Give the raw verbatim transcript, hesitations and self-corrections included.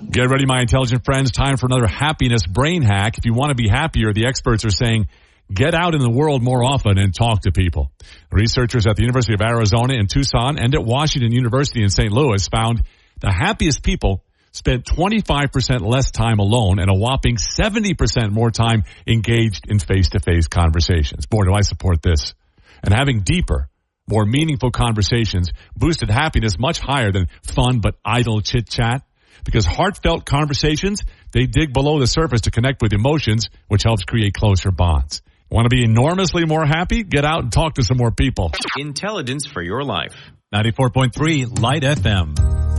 Get ready, my intelligent friends. Time for another happiness brain hack. If you want to be happier, the experts are saying get out in the world more often and talk to people. Researchers at the University of Arizona in Tucson and at Washington University in Saint Louis found the happiest people spent twenty-five percent less time alone and a whopping seventy percent more time engaged in face-to-face conversations. Boy, do I support this. And having deeper, more meaningful conversations boosted happiness much higher than fun but idle chit-chat. Because heartfelt conversations, they dig below the surface to connect with emotions, which helps create closer bonds. Want to be enormously more happy? Get out and talk to some more people. Intelligence for your life. ninety-four point three Light F M.